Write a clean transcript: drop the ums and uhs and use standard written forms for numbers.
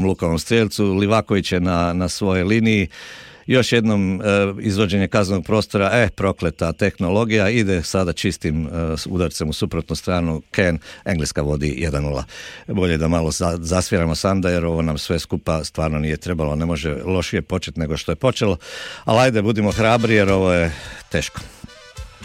Lukovom Strijelcu, Livaković je na svojoj liniji. Još jednom izvođenje kaznenog prostora, prokleta tehnologija, ide sada čistim udarcem u suprotnu stranu. Ken, Engleska vodi 1-0. Bolje da malo zasviramo Sanda, jer ovo nam sve skupa stvarno nije trebalo, ne može lošije početi nego što je počelo, ali ajde budimo hrabri jer ovo je teško.